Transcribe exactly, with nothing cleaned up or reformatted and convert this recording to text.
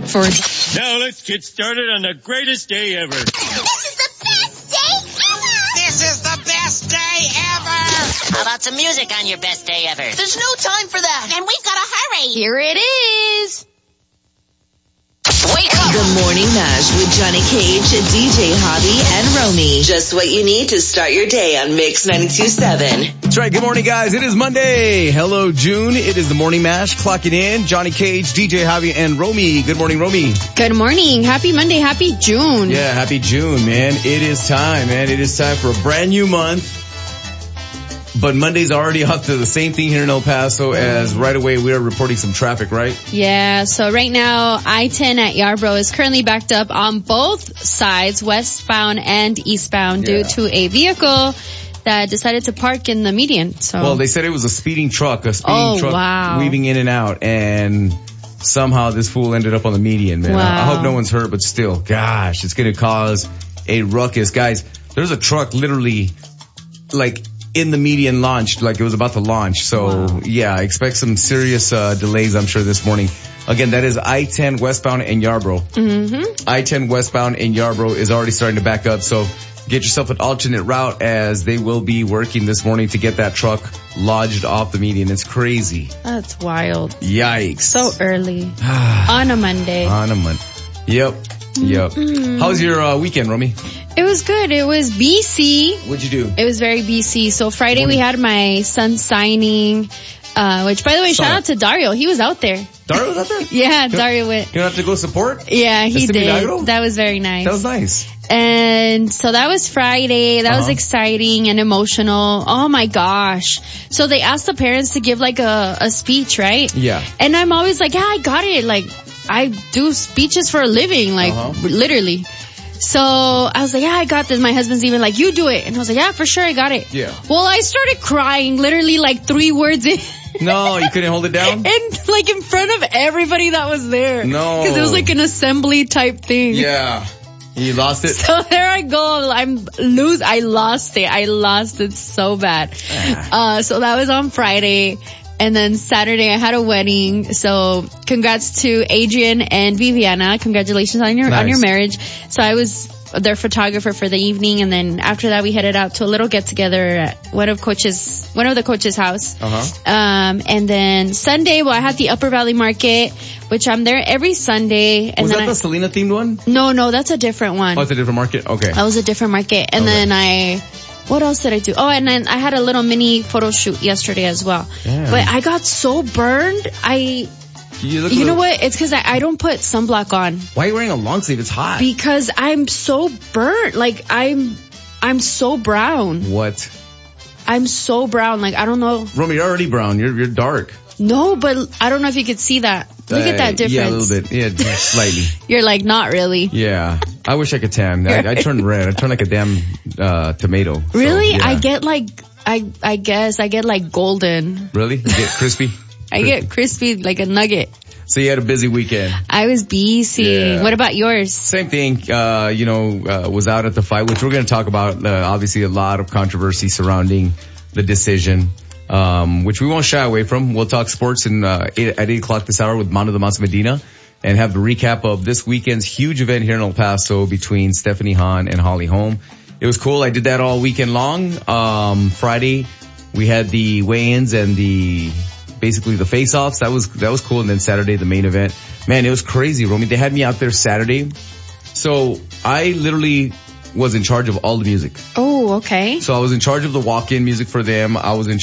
for... Now let's get started on the greatest day ever. This is the best day ever! This is the best day ever! How about some music on your best day ever? There's no time for that. And we've got to hurry. Here it is. Wake up! The Morning Mash with Johnny Cage, D J Hobby, and Romy. Just what you need to start your day on Mix ninety-two point seven. That's right. Good morning, guys. It is Monday. Hello, June. It is the Morning Mash. Clocking in. Johnny Cage, D J Hobby, and Romy. Good morning, Romy. Good morning. Happy Monday. Happy June. Yeah, happy June, man. It is time, man. It is time for a brand new month. But Monday's already up to the same thing here in El Paso as right away we are reporting some traffic, right? Yeah, so right now I ten at Yarborough is currently backed up on both sides, westbound and eastbound, Yeah. due to a vehicle that decided to park in the median. So Well, they said it was a speeding truck, a speeding Oh, truck wow. weaving in and out, and somehow this fool ended up on the median, man. I, I Wow. hope no one's hurt, but still, gosh, it's going to cause a ruckus. Guys, there's a truck literally like in the median launched, like it was about to launch. So Wow. yeah, I expect some serious uh, delays, I'm sure, this morning. Again, that is I ten westbound in Yarborough. Mm-hmm. I ten westbound in Yarborough is already starting to back up. So get yourself an alternate route as they will be working this morning to get that truck lodged off the median. It's crazy. That's wild. Yikes. So early on a Monday. On a month. Yep. Yep. Mm-hmm. How was your uh, weekend, Romy? It was good. It was B C. What'd you do? It was very B C. So Friday Morning. we had my son signing, uh, which by the way, Saw shout it. out to Dario. He was out there. Dario was out there? Yeah, Dario went. You don't have to go support? Yeah, he Este did. milagro? That was very nice. That was nice. And so that was Friday. That was Uh-huh. exciting and emotional. Oh my gosh. So they asked the parents to give like a, a speech, right? Yeah. And I'm always like, yeah, I got it. Like, I do speeches for a living, like Uh-huh. literally. So I was like, yeah, I got this. My husband's even like, you do it. And I was like, yeah, for sure, I got it. Yeah. Well, I started crying literally like three words in. No, you couldn't hold it down? And like in front of everybody that was there. No. Because it was like an assembly type thing. Yeah. You lost it? So there I go. I'm lose. I lost it. I lost it so bad. Uh, so that was on Friday. And then Saturday I had a wedding. So congrats to Adrian and Viviana. Congratulations on your, Nice. on your marriage. So I was their photographer for the evening. And then after that we headed out to a little get together at one of coach's, one of the coach's house. Uh-huh. Um, and then Sunday, well, I had the Upper Valley Market, which I'm there every Sunday. And Was then that I, the Selena themed one? no, no, that's a different one. Oh, it's a different market? Okay. That was a different market. And Okay. then I, what else did I do? Oh, and then I had a little mini photo shoot yesterday as well. Yeah. But I got so burned. I, You, look you a know little- what? It's cause I, I don't put sunblock on Why are you wearing a long sleeve? It's hot. because I'm so burnt. Like I'm, I'm so brown. What? I'm so brown. Like I don't know. Romy, you're already brown. You're you're dark. No, but I don't know if you could see that. Look at Uh, that difference. Yeah, a little bit. Yeah, just slightly. You're like, not really. Yeah. I wish I could tan. I, I turn red. I turn like a damn uh tomato. So, Really? yeah. I get like, I, I guess I get like golden. Really? You get crispy? I get crispy like a nugget. So you had a busy weekend. I was busy. Yeah. What about yours? Same thing, uh, you know, uh, was out at the fight, which we're going to talk about. Uh, obviously a lot of controversy surrounding the decision, um, which we won't shy away from. We'll talk sports in, uh, eight, at eight o'clock this hour with Mano de Mas Medina and have the recap of this weekend's huge event here in El Paso between Stephanie Hahn and Holly Holm. It was cool. I did that all weekend long. Um, Friday we had the weigh-ins and the, basically the face-offs. That was, that was cool. And then Saturday, the main event. Man, it was crazy, Romy. They had me out there Saturday. So I literally was in charge of all the music. Oh, okay. So I was in charge of the walk-in music for them. I was in